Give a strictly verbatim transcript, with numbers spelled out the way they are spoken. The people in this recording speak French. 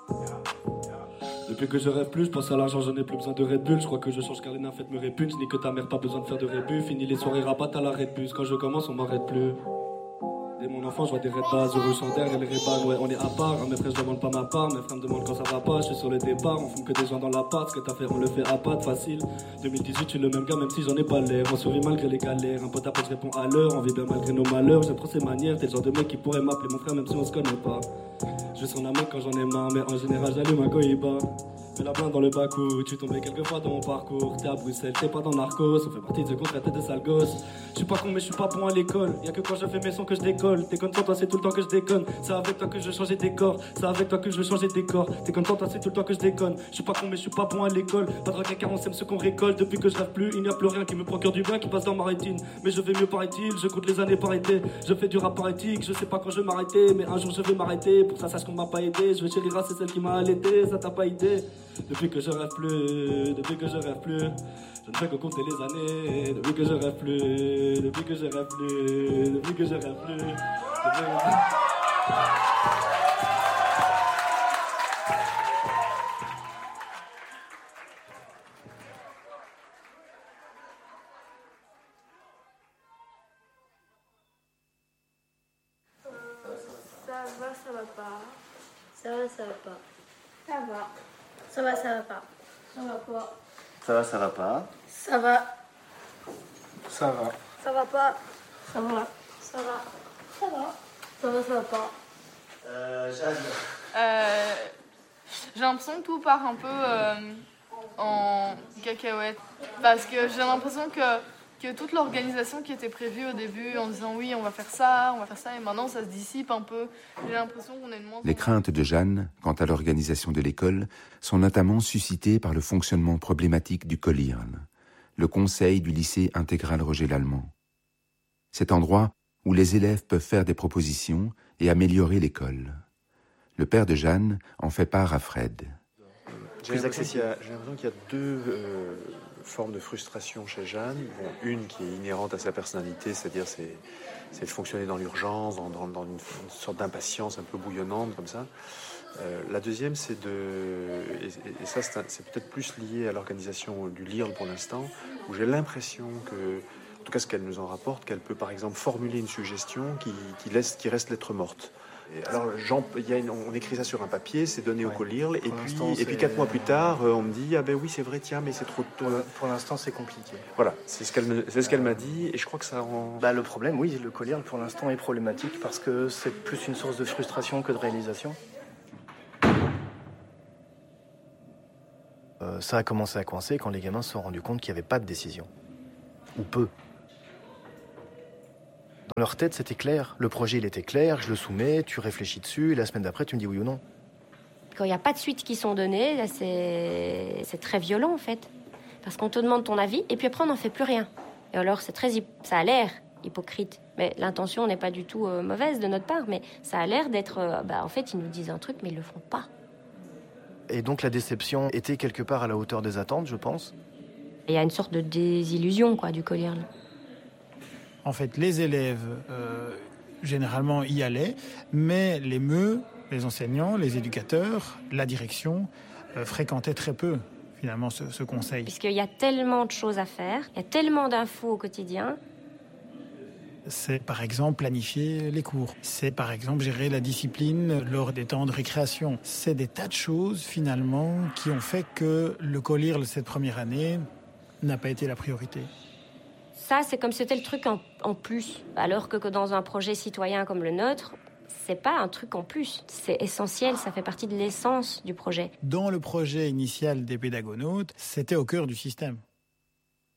Depuis que je rêve plus, je pense à l'argent, j'en ai plus besoin de Red Bull. Je crois que je change car les nymphettes me répugnent. Je dis que ta mère, pas besoin de faire de rébus. Fini les soirées rabat à l'arrêt de bus. Quand je commence, on m'arrête plus. Dès mon enfant, je vois des repas, je ressens d'air et les rébans, ouais, on est à part. Mes frères, je demande pas ma part, mes frères me demandent quand ça va pas. Je suis sur le départ, on fume que des gens dans l'appart. Ce que t'as fait, on le fait à pas facile. deux mille dix-huit, je suis le même gars, même si j'en ai pas l'air. On survit malgré les galères, un pote à pote, je réponds à l'heure. On vit bien malgré nos malheurs, j'apprends ses manières. T'es le genre de mec qui pourrait m'appeler mon frère, même si on se connaît pas. Je sens la mec quand j'en ai marre, mais en général, j'allume un goïba. Mets la blinde dans le bac-où tu tombais quelques fois dans mon parcours. T'es à Bruxelles, t'es pas dans Narcos. On fait partie de contrats, t'es de sales gosses. Je suis pas con mais je suis pas bon à l'école. Y'a que quand je fais mes sons que je décolle. T'es content toi c'est tout le temps que je déconne. C'est avec toi que je veux changer des corps. C'est avec toi que je veux changer des corps. T'es content toi c'est tout le temps que je déconne. Je suis pas con mais je suis pas bon à l'école. Pas de regret car on sème ce qu'on récolte. Depuis que je rêve plus, il n'y a plus rien qui me procure du bien qui passe dans ma rétine. Mais je vais mieux paraît-il, je compte les années par été. Je fais du rap par éthique, je sais pas quand je vais m'arrêter. Mais un jour je vais m'arrêter. Pour ça sache qu'on m'a pas aidé. Je vais chez Lira, c'est celle qui m'a allaité. Ça t'a pas idée. Depuis que je rêve plus, depuis que je rêve plus, je ne fais que compter les années. Depuis que je rêve plus, depuis que je rêve plus, depuis que je rêve plus. Depuis que... Ça va, ça va pas. Ça va, ça va pas. Ça va. Ça va, ça va pas. Ça va pas. Ça va, ça va pas. Ça va. Ça va. Ça va pas. Ça va. Ça va. Ça va. Ça va, ça va pas. Euh, Jeanne. Euh, j'ai l'impression que tout part un peu euh, en cacahuète. Parce que j'ai l'impression que, que toute l'organisation qui était prévue au début, en disant oui, on va faire ça, on va faire ça, et maintenant ça se dissipe un peu. J'ai l'impression qu'on est de moins en moins... Les craintes de Jeanne, quant à l'organisation de l'école, sont notamment suscitées par le fonctionnement problématique du Collirl, le conseil du lycée intégral Roger Lallemand. Cet endroit où les élèves peuvent faire des propositions et améliorer l'école. Le père de Jeanne en fait part à Fred. J'ai l'impression qu'il y a, j'ai l'impression qu'il y a deux euh, formes de frustration chez Jeanne. Bon, une qui est inhérente à sa personnalité, c'est-à-dire c'est, c'est de fonctionner dans l'urgence, dans, dans, dans une, une sorte d'impatience un peu bouillonnante comme ça. Euh, la deuxième, c'est de... Et, et ça, c'est, un, c'est peut-être plus lié à l'organisation du L I R L pour l'instant, où j'ai l'impression que, en tout cas ce qu'elle nous en rapporte, qu'elle peut par exemple formuler une suggestion qui, qui, laisse, qui reste lettre morte. Et alors, Jean, il y a une, on écrit ça sur un papier, c'est donné ouais. au Collirl, et puis, et puis quatre mois plus tard, on me dit ah ben oui c'est vrai tiens mais c'est trop tôt. Pour, pour l'instant c'est compliqué. Voilà, c'est ce qu'elle me, c'est ce qu'elle m'a dit, et je crois que ça rend. Bah le problème, oui, le Collirl pour l'instant est problématique parce que c'est plus une source de frustration que de réalisation. Euh, ça a commencé à coincer quand les gamins se sont rendus compte qu'il n'y avait pas de décision, ou peu. Dans leur tête, c'était clair. Le projet, il était clair. Je le soumets, tu réfléchis dessus. Et la semaine d'après, tu me dis oui ou non. Quand il n'y a pas de suites qui sont données, là, c'est... c'est très violent, en fait. Parce qu'on te demande ton avis, et puis après, on n'en fait plus rien. Et alors, c'est très... ça a l'air hypocrite. Mais l'intention n'est pas du tout euh, mauvaise de notre part. Mais ça a l'air d'être... Euh, bah, en fait, ils nous disent un truc, mais ils ne le font pas. Et donc, la déception était quelque part à la hauteur des attentes, je pense. Il y a une sorte de désillusion, quoi, du Collirl. En fait, les élèves, euh, généralement, y allaient, mais les M E U, les enseignants, les éducateurs, la direction, euh, fréquentaient très peu, finalement, ce, ce conseil. Puisqu'il y a tellement de choses à faire, il y a tellement d'infos au quotidien. C'est, par exemple, planifier les cours. C'est, par exemple, gérer la discipline lors des temps de récréation. C'est des tas de choses, finalement, qui ont fait que le Collirl, cette première année, n'a pas été la priorité. Ça, c'est comme si c'était le truc en, en plus. Alors que, que dans un projet citoyen comme le nôtre, c'est pas un truc en plus. C'est essentiel, ça fait partie de l'essence du projet. Dans le projet initial des pédagonautes, c'était au cœur du système.